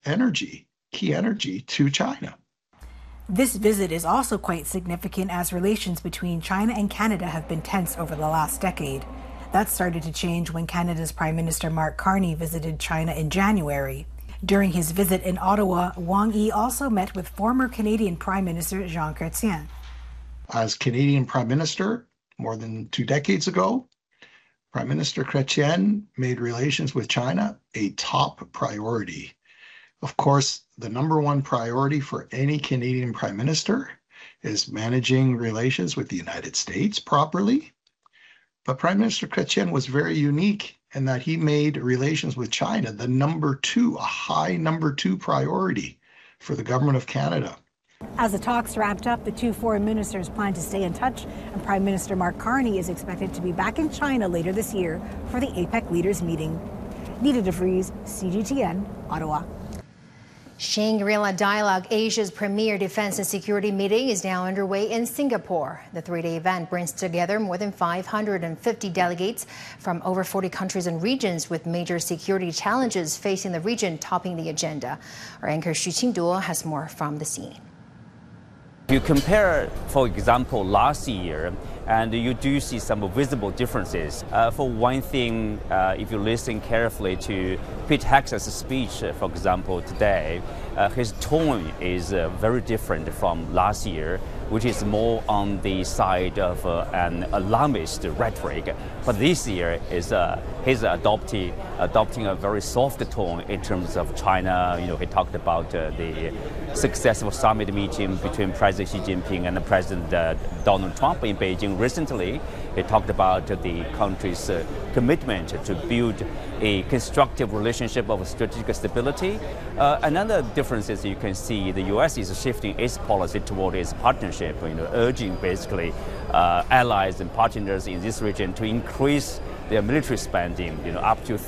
energy, key energy, to China. This visit is also quite significant as relations between China and Canada have been tense over the last decade. That started to change when Canada's Prime Minister Mark Carney visited China in January. During his visit in Ottawa, Wang Yi also met with former Canadian Prime Minister Jean Chrétien. As Canadian Prime Minister more than 2 decades ago, Prime Minister Chrétien made relations with China a top priority. Of course, the number one priority for any Canadian Prime Minister is managing relations with the United States properly. But Prime Minister Chrétien was very unique in that he made relations with China the number 2, a high number 2 priority for the government of Canada. As the talks wrapped up, the two foreign ministers plan to stay in touch, and Prime Minister Mark Carney is expected to be back in China later this year for the APEC leaders meeting. Nita DeVries, CGTN, Ottawa. Shangri-La Dialogue, Asia's premier defense and security meeting, is now underway in Singapore. The 3-day event brings together more than 550 delegates from over 40 countries and regions, with major security challenges facing the region topping the agenda. Our anchor Xu Qingduo has more from the scene. If you compare, for example, last year, and you do see some visible differences. For one thing, if you listen carefully to Pete Hegseth's speech, for example, today, his tone is very different from last year, which is more on the side of an alarmist rhetoric. But this year is he's adopting a very soft tone in terms of China. You know, he talked about the successful summit meeting between President Xi Jinping and President Donald Trump in Beijing recently. He talked about the country's commitment to build a constructive relationship of strategic stability. Another difference is you can see the U.S. is shifting its policy toward its partnership, urging basically allies and partners in this region to increase their military spending, up to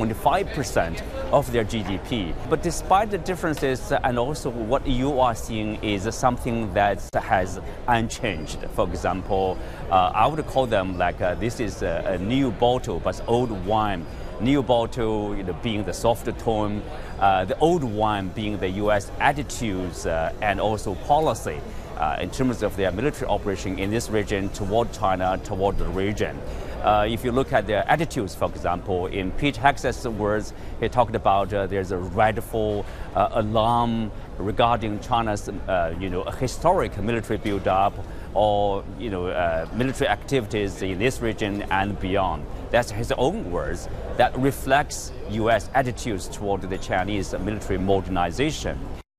3.5% of their GDP. But despite the differences, and also what you are seeing is something that has unchanged. For example, I would call them like this is a new bottle, but old wine. New bottle being the soft tone, the old wine being the U.S. attitudes and also policy in terms of their military operation in this region toward China, toward the region. If you look at their attitudes, for example, in Pete Hegseth's words, he talked about there's a rightful alarm regarding China's, historic military build-up or, military activities in this region and beyond. That's his own words. That reflects U.S. attitudes toward the Chinese military modernization.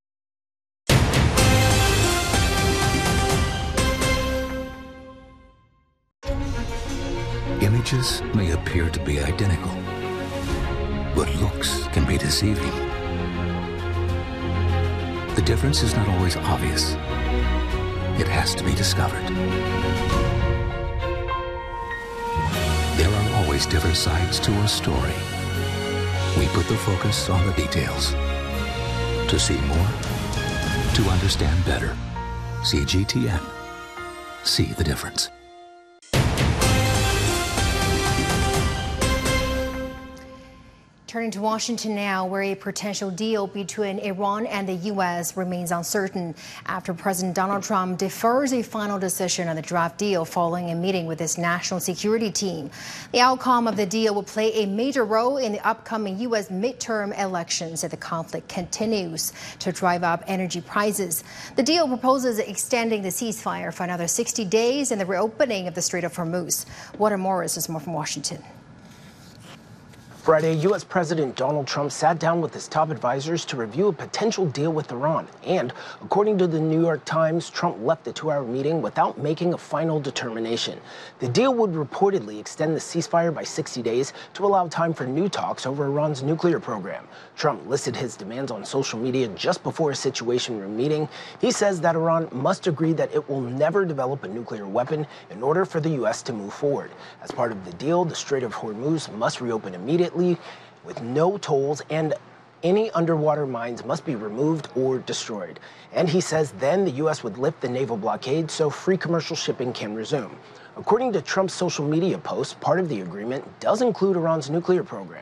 Images may appear to be identical, but looks can be deceiving. The difference is not always obvious. It has to be discovered. There are always different sides to a story. We put the focus on the details. To see more, to understand better. CGTN. See the difference. Turning to Washington now, where a potential deal between Iran and the U.S. remains uncertain after President Donald Trump defers a final decision on the draft deal following a meeting with his national security team. The outcome of the deal will play a major role in the upcoming U.S. midterm elections as the conflict continues to drive up energy prices. The deal proposes extending the ceasefire for another 60 days and the reopening of the Strait of Hormuz. Walter Morris is more from Washington. Friday, U.S. President Donald Trump sat down with his top advisors to review a potential deal with Iran. And according to the New York Times, Trump left the 2-hour meeting without making a final determination. The deal would reportedly extend the ceasefire by 60 days to allow time for new talks over Iran's nuclear program. Trump listed his demands on social media just before a Situation Room meeting. He says that Iran must agree that it will never develop a nuclear weapon in order for the U.S. to move forward. As part of the deal, the Strait of Hormuz must reopen immediately with no tolls, and any underwater mines must be removed or destroyed. And he says then the U.S. would lift the naval blockade so free commercial shipping can resume. According to Trump's social media post, part of the agreement does include Iran's nuclear program.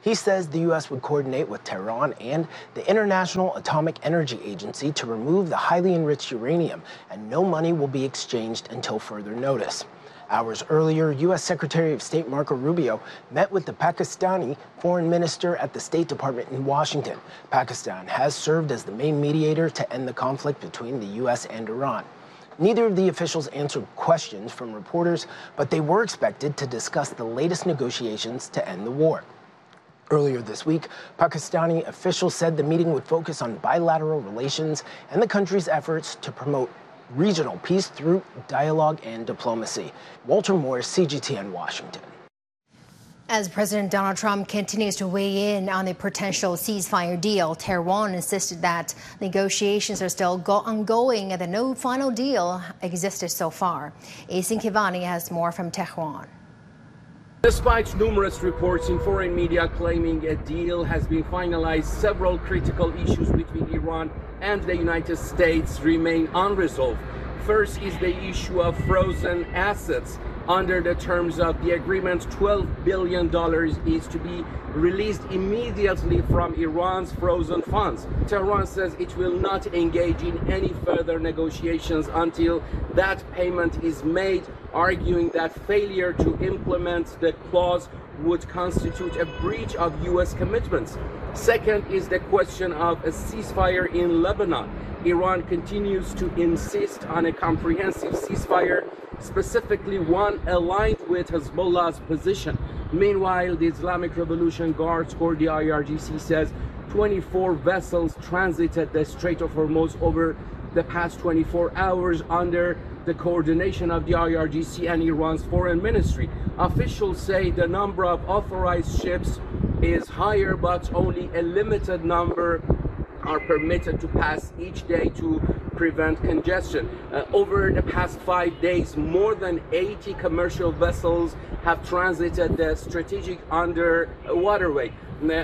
He says the U.S. would coordinate with Tehran and the International Atomic Energy Agency to remove the highly enriched uranium, and no money will be exchanged until further notice. Hours earlier, U.S. Secretary of State Marco Rubio met with the Pakistani foreign minister at the State Department in Washington. Pakistan has served as the main mediator to end the conflict between the U.S. and Iran. Neither of the officials answered questions from reporters, but they were expected to discuss the latest negotiations to end the war. Earlier this week, Pakistani officials said the meeting would focus on bilateral relations and the country's efforts to promote regional peace through dialogue and diplomacy. Walter Moore, CGTN, Washington. As President Donald Trump continues to weigh in on the potential ceasefire deal, Tehran insisted that negotiations are still ongoing and that no final deal existed so far. Asin Kivani has more from Tehran. Despite numerous reports in foreign media claiming a deal has been finalized, several critical issues between Iran and the United States remain unresolved. First is the issue of frozen assets. Under the terms of the agreement, $12 billion is to be released immediately from Iran's frozen funds. Tehran says it will not engage in any further negotiations until that payment is made, arguing that failure to implement the clause would constitute a breach of U.S. commitments. Second is the question of a ceasefire in Lebanon. Iran continues to insist on a comprehensive ceasefire, specifically one aligned with Hezbollah's position. Meanwhile, the Islamic Revolution Guards Corps, the IRGC, says 24 vessels transited the Strait of Hormuz over the past 24 hours under the coordination of the IRGC and Iran's foreign ministry. Officials say the number of authorized ships is higher, but only a limited number are permitted to pass each day to prevent congestion. Over the past 5 days, more than 80 commercial vessels have transited the strategic underwaterway.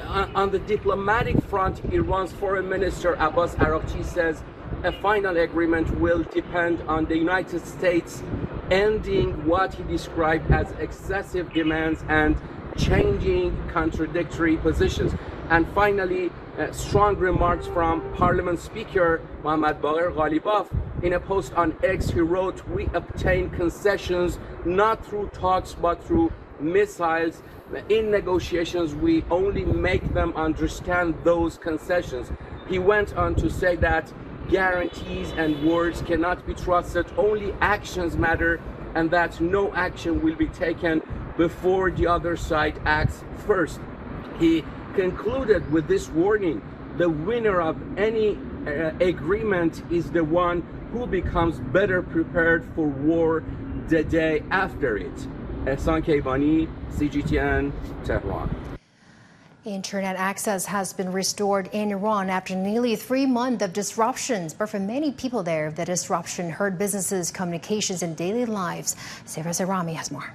On the diplomatic front, Iran's foreign minister Abbas Araghchi says a final agreement will depend on the United States ending what he described as excessive demands and changing contradictory positions. And finally, strong remarks from Parliament Speaker Mohammad Bagher Ghalibaf. In a post on X, he wrote, "We obtain concessions not through talks but through missiles. In negotiations, we only make them understand those concessions." He went on to say that guarantees and words cannot be trusted, only actions matter, and that no action will be taken before the other side acts first. He concluded with this warning: the winner of any agreement is the one who becomes better prepared for war the day after it. Ehsan Keivani, CGTN, Tehran. Internet access has been restored in Iran after nearly 3 months of disruptions. But for many people there, the disruption hurt businesses, communications, and daily lives. Sarah Zarami has more.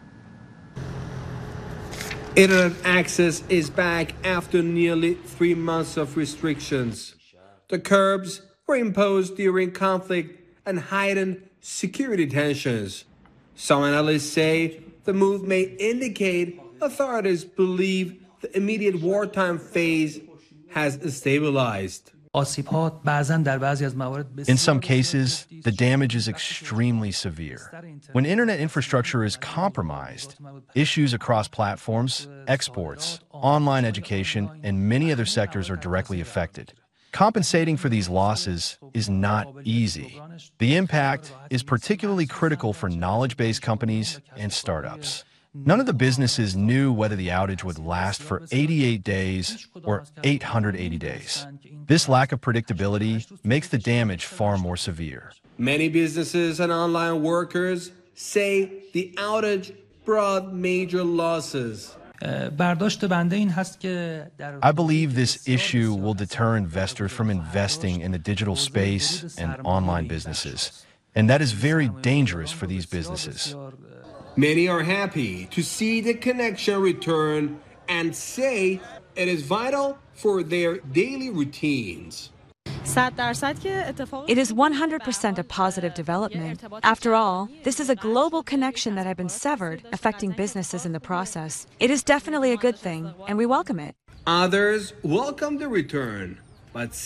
Internet access is back after nearly 3 months of restrictions. The curbs were imposed during conflict and heightened security tensions. Some analysts say the move may indicate authorities believe the immediate wartime phase has stabilized. In some cases, the damage is extremely severe. When internet infrastructure is compromised, issues across platforms, exports, online education, and many other sectors are directly affected. Compensating for these losses is not easy. The impact is particularly critical for knowledge-based companies and startups. None of the businesses knew whether the outage would last for 88 days or 880 days. This lack of predictability makes the damage far more severe. Many businesses and online workers say the outage brought major losses. I believe this issue will deter investors from investing in the digital space and online businesses, and that is very dangerous for these businesses. Many are happy to see the connection return and say it is vital for their daily routines. It is 100% a positive development. After all, this is a global connection that had been severed, affecting businesses in the process. It is definitely a good thing, and we welcome it. Others welcome the return, but